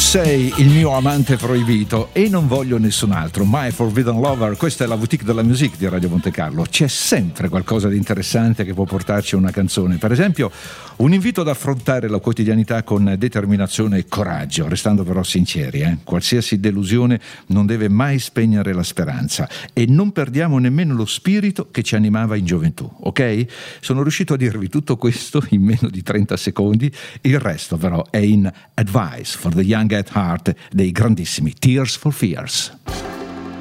sei il mio amante proibito e non voglio nessun altro. My Forbidden Lover, questa è la boutique della music di Radio Monte Carlo. C'è sempre qualcosa di interessante che può portarci una canzone. Per esempio, un invito ad affrontare la quotidianità con determinazione e coraggio, restando però sinceri. Qualsiasi delusione non deve mai spegnere la speranza e non perdiamo nemmeno lo spirito che ci animava in gioventù, ok? Sono riuscito a dirvi tutto questo in meno di 30 secondi, il resto però è in Advice for the Young at Heart dei grandissimi Tears for Fears.